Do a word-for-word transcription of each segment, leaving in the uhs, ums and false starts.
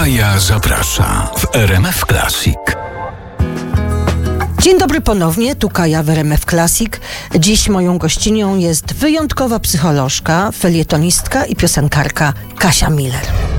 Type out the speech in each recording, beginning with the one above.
Kaja zaprasza w R M F Classic. Dzień dobry ponownie, tu Kaja w R M F Classic. Dziś moją gościnią jest wyjątkowa psycholożka, felietonistka i piosenkarka Kasia Miller.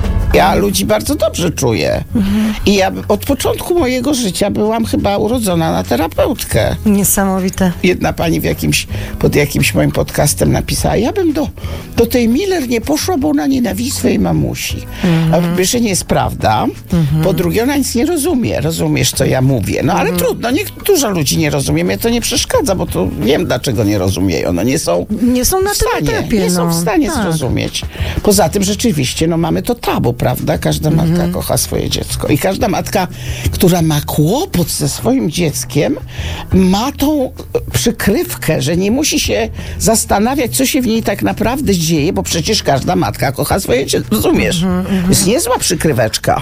Ja ludzi bardzo dobrze czuję. Mhm. I ja od początku mojego życia byłam chyba urodzona na terapeutkę. Niesamowite. Jedna pani w jakimś, pod jakimś moim podcastem napisała, ja bym do, do tej Miller nie poszła, bo ona nienawidzi swojej mamusi. Mhm. A po pierwsze nie jest prawda. Mhm. Po drugie ona nic nie rozumie. Rozumiesz, co ja mówię. No ale mhm. trudno, niech dużo ludzi nie rozumie. Mnie to nie przeszkadza, bo to wiem, dlaczego nie rozumieją. No nie są Nie są na w stanie, tym etapie. Nie no. są w stanie tak. zrozumieć. Poza tym rzeczywiście, no mamy to tabu, prawda? Każda matka mhm. kocha swoje dziecko. I każda matka, która ma kłopot ze swoim dzieckiem, ma tą przykrywkę, że nie musi się zastanawiać, co się w niej tak naprawdę dzieje, bo przecież każda matka kocha swoje dziecko. Rozumiesz? Mhm, mhm. Jest niezła przykryweczka.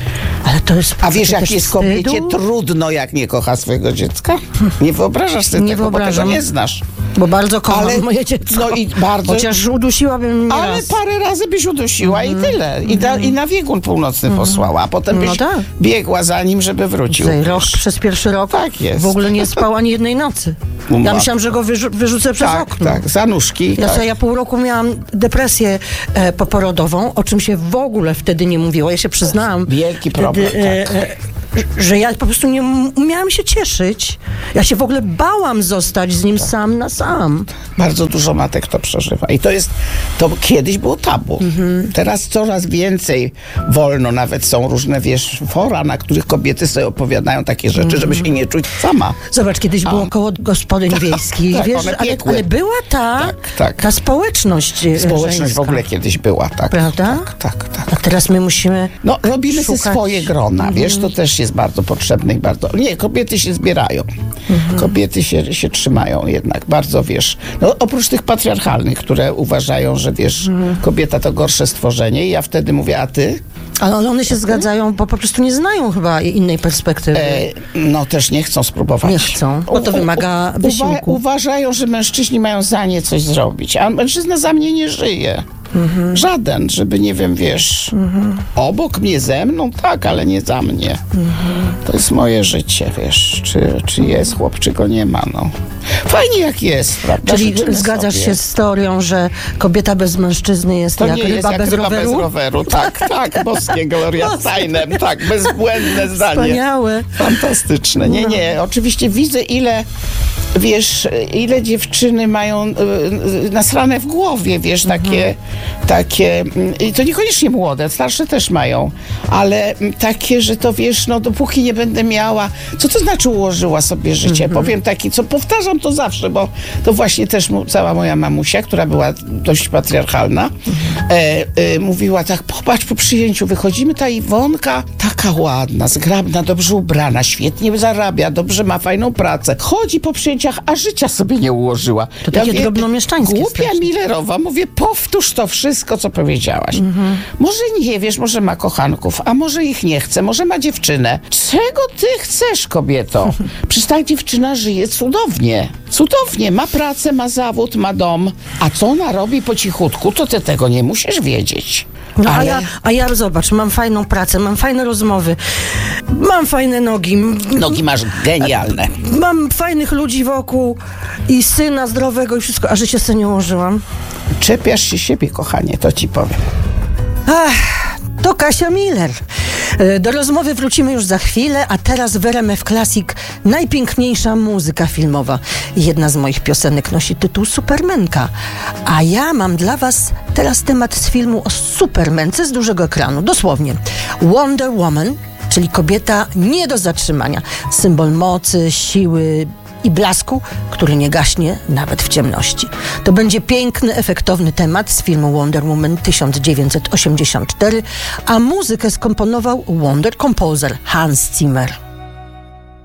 Ale to jest A wiesz, jak jest wstydu? kobiecie trudno, jak nie kocha swojego dziecka? Nie wyobrażasz sobie Nie tego, wyobrażam. bo tego nie znasz. Bo bardzo kocham Ale- moje dziecko. no i bardzo- Chociaż udusiłabym mnie Ale raz. parę razy byś udusiła i tyle. I, da, I na biegun północny posłała. A potem byś No tak. biegła za nim, żeby wrócił. Tutaj rok, przez pierwszy rok Tak jest. w ogóle nie spał ani jednej nocy. Ja Matko. myślałam, że go wyrzu- wyrzucę przez Tak, okno. tak, za nóżki. Ja, tak. sobie, ja pół roku miałam depresję e, poporodową, o czym się w ogóle wtedy nie mówiło. Ja się przyznałam. Wielki wtedy, problem, e, tak. e, że ja po prostu nie m- umiałam się cieszyć. Ja się w ogóle bałam zostać z nim sam na sam. Bardzo dużo matek to przeżywa. I to jest, to kiedyś było tabu. Mhm. Teraz coraz więcej wolno, nawet są różne, wiesz, fora, na których kobiety sobie opowiadają takie rzeczy, Mhm. żeby się nie czuć sama. Zobacz, kiedyś było A. koło gospodyń wiejskich, tak, wiesz, one ale, piekły. ale była ta, Tak, tak. ta społeczność e, Społeczność żeńska. w ogóle kiedyś była, tak. Prawda? Tak, tak, tak. A teraz my musimy... No, robimy sobie szukać. swoje grona, wiesz, to też jest bardzo potrzebne i bardzo... Nie, kobiety się zbierają. Mhm. Kobiety się, się trzymają jednak, bardzo, wiesz... No, oprócz tych patriarchalnych, które uważają, że, wiesz, Mhm. kobieta to gorsze stworzenie i ja wtedy mówię, a ty? Ale one się zgadzają, bo po prostu nie znają chyba innej perspektywy. E, no, też nie chcą spróbować. Nie chcą, bo to U- wymaga u- wysiłku. Uważają, że mężczyźni mają za nie coś zrobić, a mężczyzna za mnie nie żyje. Mhm. Żaden, żeby, nie wiem, wiesz, mhm. obok mnie, ze mną, tak, ale nie za mnie. Mhm. To jest moje życie, wiesz, czy, czy jest chłop, czy go nie ma, no. Fajnie jak jest, prawda? Czyli Życzymy zgadzasz sobie. się z teorią, że kobieta bez mężczyzny jest To jak nie ryba, jest jak bez, ryba roweru? bez roweru, tak, tak, boskie Gloria Steinem, tak, bezbłędne zdanie. Wspaniałe. Fantastyczne. Nie, nie, oczywiście widzę, ile, wiesz, ile dziewczyny mają y, y, nasrane w głowie, wiesz, takie, takie, i to niekoniecznie młode, starsze też mają, ale takie, że to, wiesz, no dopóki nie będę miała, co to znaczy ułożyła sobie życie? Powiem taki, co powtarzam to zawsze, bo to właśnie też mu, cała moja mamusia, która była dość patriarchalna, e, e, mówiła tak, popatrz, po przyjęciu wychodzimy, ta Iwonka taka ładna, zgrabna, dobrze ubrana, świetnie zarabia, dobrze ma fajną pracę. Chodzi po przyjęciach, a życia sobie nie ułożyła. To takie mówię, drobnomieszczańskie Głupia strasznie. Millerowa, mówię, powtórz to wszystko, co powiedziałaś. Mhm. Może nie wiesz, może ma kochanków, a może ich nie chce, może ma dziewczynę. Czego ty chcesz, kobieto? Przecież ta dziewczyna żyje cudownie. Cudownie, ma pracę, ma zawód, ma dom. A co ona robi po cichutku, to ty tego nie musisz wiedzieć. No, Ale... a, ja, a ja, zobacz, mam fajną pracę, mam fajne rozmowy, mam fajne nogi, m- Nogi masz genialne. mam fajnych ludzi wokół i syna zdrowego i wszystko, a że się sobie nie ułożyłam. Czepiasz się siebie, kochanie, to ci powiem. Ach, to Kasia Miller. E, Do rozmowy wrócimy już za chwilę, a teraz w R M F Classic najpiękniejsza muzyka filmowa. Jedna z moich piosenek nosi tytuł Supermenka. A ja mam dla was teraz temat z filmu o Supermence z dużego ekranu. Dosłownie. Wonder Woman, czyli kobieta nie do zatrzymania. Symbol mocy, siły i blasku, który nie gaśnie nawet w ciemności. To będzie piękny, efektowny temat z filmu Wonder Woman tysiąc dziewięćset osiemdziesiąt cztery, a muzykę skomponował Wonder Composer Hans Zimmer.